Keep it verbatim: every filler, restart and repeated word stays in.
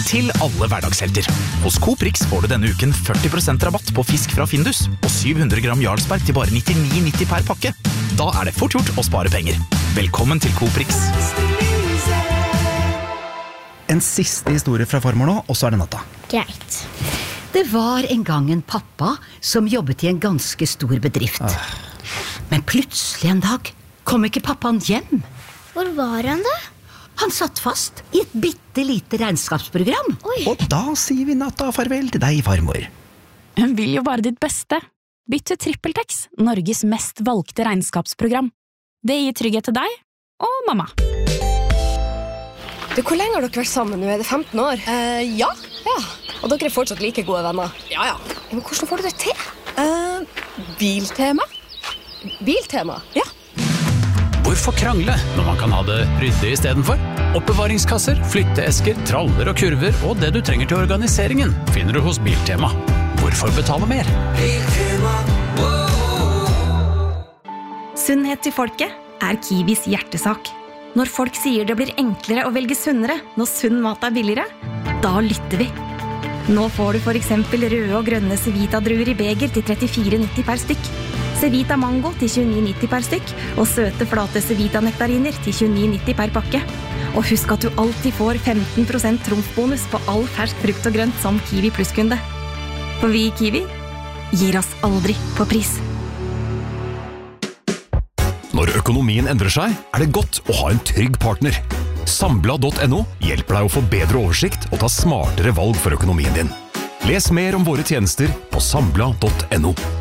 til alle hverdagshelter. Hos Coop Rix får du denne uken førti prosent rabatt på fisk fra Findus og syv hundre gram Jarlsberg til bare nittini nitti per pakke. Da er det fort gjort å spare penger. Velkommen til Coop Rix. En siste historie fra farmor nå, og så er det natta. Greit. Det var en gang en pappa som jobbet i en ganske stor bedrift. Ah. Men plutselig en dag kom ikke pappaen hjem. Hvor var han da? Han satt fast i et bittelite regnskapsprogram. Oi. Og da sier vi natta farvel til deg, farmor. Hun vil jo bare ditt beste. Bytt til TrippelTex, Norges mest valgte regnskapsprogram. Det gir trygghet til deg og mamma. Du, hvor lenge har dere vært sammen nå? Er det femten år? Uh, ja. Ja. Og dere er fortsatt like gode venner? Ja, ja. Men hvordan får du det til? Uh, biltema. Biltema? Ja. Hvorfor krangle når man kan ha det ryddig i stedet for? Oppbevaringskasser, flytteesker, traller og kurver og det du trenger til organiseringen finner du hos Biltema. Hvorfor betale mer? Biltema. Sunnhet til folket er Kiwis hjertesak. Når folk sier det blir enklere å velge sunnere når sunn mat er billigere, da lytter vi. Nå får du for eksempel røde og grønne Cevita-druer i beger til trettifire nitti per stykk. Cevita Mango til tjueni nitti per stykk, og søte flate Cevita-nektariner til tjueni nitti per pakke. Og husk at du alltid får femten prosent trumfbonus på all fersk frukt og grønt som Kiwi Plus-kunde. For vi i Kiwi gir oss aldri på pris. Når økonomien endrer seg, er det godt å ha en trygg partner. Sambla punktum no hjelper deg å få bedre oversikt og ta smartere valg for økonomien din. Les mer om våre tjenester på Sambla punktum no.